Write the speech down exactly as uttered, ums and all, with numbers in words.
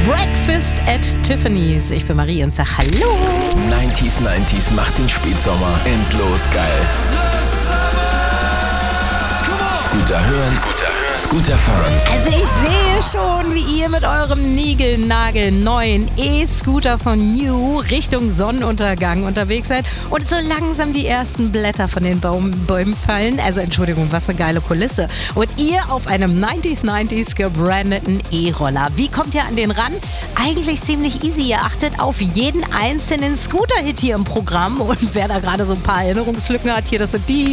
Breakfast at Tiffany's. Ich bin Marie und sag Hallo. neunziger neunzig macht den Spätsommer endlos geil. Scooter hören, Scooter hören, Scooter fahren. Also ich sehe schon, wie ihr mit eurem niegelnagelneuen E-Scooter von New Richtung Sonnenuntergang unterwegs seid und so langsam die ersten Blätter von den Baum, Bäumen fallen. Also Entschuldigung, was eine geile Kulisse. Und ihr auf einem neunziger neunzig gebrandeten E-Roller. Wie kommt ihr an den ran? Eigentlich ziemlich easy. Ihr achtet auf jeden einzelnen Scooter-Hit hier im Programm. Und wer da gerade so ein paar Erinnerungslücken hat, hier, das sind die